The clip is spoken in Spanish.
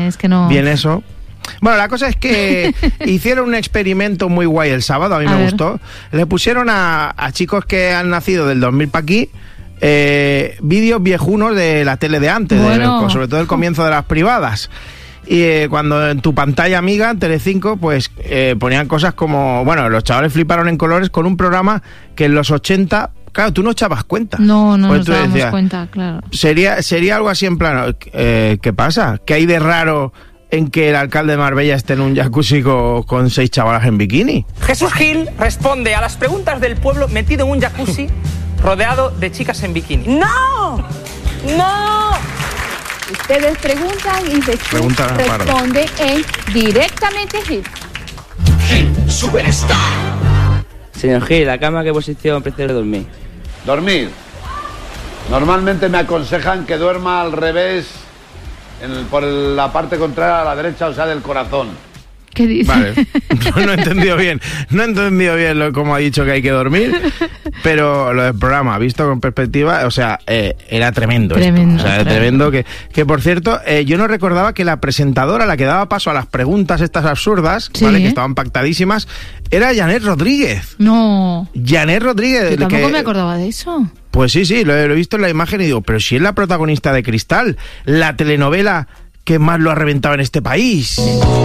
es que no... Bien eso. Bueno, la cosa es que hicieron un experimento muy guay el sábado, a mí me gustó. Le pusieron a chicos que han nacido del 2000 para aquí vídeos viejunos de la tele de antes, sobre todo el comienzo de las privadas. Y cuando en tu pantalla amiga, en Telecinco, pues ponían cosas como... Bueno, los chavales fliparon en colores con un programa que en los 80... Claro, tú no echabas cuenta. No nos dábamos cuenta, claro. Sería algo así en plan... ¿qué pasa? ¿Qué hay de raro en que el alcalde de Marbella esté en un jacuzzi con 6 chavalas en bikini? Jesús Gil responde a las preguntas del pueblo metido en un jacuzzi rodeado de chicas en bikini. ¡No! ¡No! Ustedes preguntan y Jesús responde en directamente Gil. Gil, superstar. Señor Gil, ¿la cama qué posición prefiere dormir? Dormir. Normalmente me aconsejan que duerma al revés, por la parte contraria a la derecha, o sea, del corazón. ¿Qué dice? Vale, no he entendido bien cómo ha dicho que hay que dormir, pero lo del programa, visto con perspectiva, o sea, era tremendo. Tremendo. Esto. O sea, tremendo que por cierto, yo no recordaba que la presentadora, la que daba paso a las preguntas estas absurdas, ¿vale? Que estaban pactadísimas, era Janet Rodríguez. No. Janet Rodríguez. Yo tampoco me acordaba de eso. Pues sí, lo he visto en la imagen y digo, pero si es la protagonista de Cristal, la telenovela que más lo ha reventado en este país.